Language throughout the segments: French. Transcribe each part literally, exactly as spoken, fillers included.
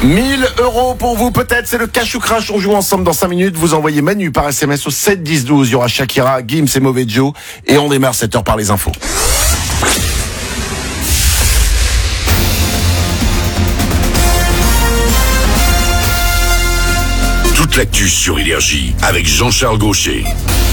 mille euros pour vous peut-être, c'est le cash ou crash. On joue ensemble dans cinq minutes. Vous envoyez Manu par S M S au sept dix douze. Il y aura Shakira, Gims et Mauvais Joe. Et on démarre cette heure par les infos. Toute l'actu sur Énergie avec Jean-Charles Gaucher.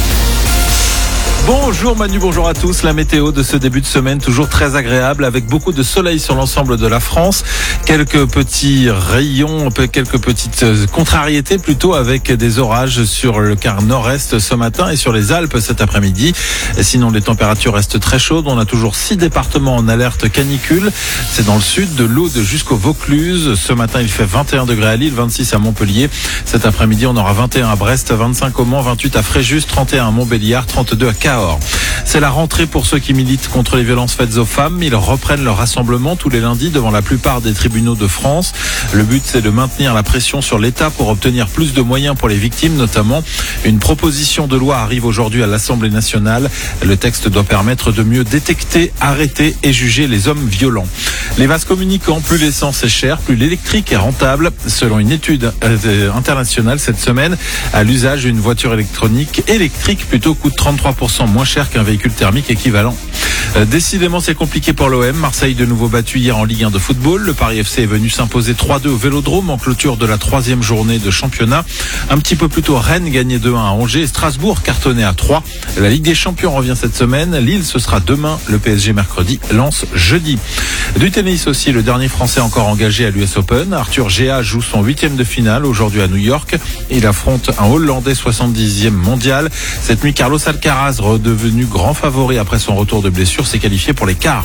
Bonjour Manu, bonjour à tous. La météo de ce début de semaine, toujours très agréable avec beaucoup de soleil sur l'ensemble de la France. Quelques petits rayons, quelques petites contrariétés plutôt avec des orages sur le quart nord-est ce matin et sur les Alpes cet après-midi. Et sinon, les températures restent très chaudes. On a toujours six départements en alerte canicule. C'est dans le sud, de l'Aude jusqu'au Vaucluse. Ce matin, il fait vingt et un degrés à Lille, vingt-six à Montpellier. Cet après-midi, on aura vingt et un à Brest, vingt-cinq au Mans, vingt-huit à Fréjus, trente et un à Montbéliard, trente-deux à Cahors. C'est la rentrée pour ceux qui militent contre les violences faites aux femmes. Ils reprennent leur rassemblement tous les lundis devant la plupart des tribunaux de France. Le but, c'est de maintenir la pression sur l'État pour obtenir plus de moyens pour les victimes, notamment. Une proposition de loi arrive aujourd'hui à l'Assemblée nationale. Le texte doit permettre de mieux détecter, arrêter et juger les hommes violents. Les vases communicants, plus l'essence est chère, plus l'électrique est rentable. Selon une étude internationale cette semaine, à l'usage, une voiture électronique électrique plutôt coûte trente-trois pour cent moins cher qu'un véhicule thermique équivalent. Euh, décidément, c'est compliqué pour l'O M. Marseille de nouveau battu hier en Ligue un de football. Le Paris F C est venu s'imposer trois deux au Vélodrome en clôture de la troisième journée de championnat. Un petit peu plus tôt, Rennes gagnait deux un à Angers et Strasbourg cartonnait à trois. La Ligue des Champions revient cette semaine. Lille, ce sera demain. Le P S G mercredi, Lens jeudi. Du tennis aussi, le dernier Français encore engagé à l'U S Open. Arthur Géa joue son huitième de finale aujourd'hui à New York. Il affronte un Hollandais soixante-dixième mondial. Cette nuit, Carlos Alcaraz, redevenu grand favori après son retour de blessure, s'est qualifié pour les quarts.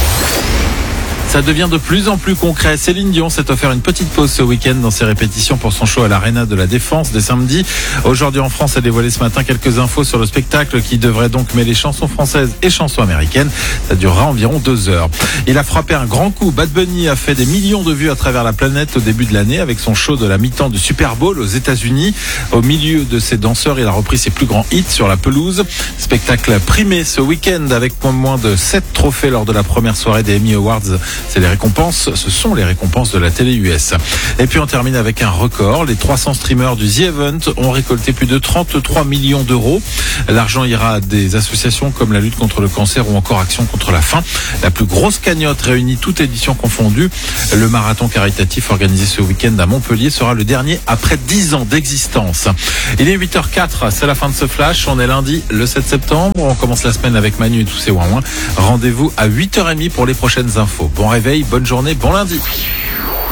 Ça devient de plus en plus concret. Céline Dion s'est offert une petite pause ce week-end dans ses répétitions pour son show à l'Arena de la Défense dès samedi. Aujourd'hui en France, elle a dévoilé ce matin quelques infos sur le spectacle qui devrait donc mêler chansons françaises et chansons américaines. Ça durera environ deux heures. Il a frappé un grand coup. Bad Bunny a fait des millions de vues à travers la planète au début de l'année avec son show de la mi-temps du Super Bowl aux États-Unis. Au milieu de ses danseurs, il a repris ses plus grands hits sur la pelouse. Spectacle primé ce week-end avec pas moins de sept trophées lors de la première soirée des Emmy Awards. C'est les récompenses, ce sont les récompenses de la télé U S. Et puis on termine avec un record. Les trois cents streamers du The Event ont récolté plus de trente-trois millions d'euros. L'argent ira à des associations comme la lutte contre le cancer ou encore Action contre la faim. La plus grosse cagnotte réunie toute édition confondue. Le marathon caritatif organisé ce week-end à Montpellier sera le dernier après dix ans d'existence. Il est huit heures quatre, c'est la fin de ce flash. On est lundi le sept septembre. On commence la semaine avec Manu et tous ses ouin-ouin. Rendez-vous à huit heures trente pour les prochaines infos. Bon réveil, bonne journée, bon lundi.